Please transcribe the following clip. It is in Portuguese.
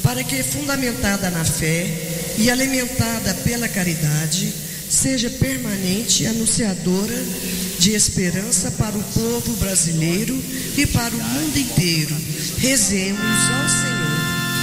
para que, fundamentada na fé e alimentada pela caridade, seja permanente e anunciadora de esperança para o povo brasileiro e para o mundo inteiro. Rezemos ao Senhor.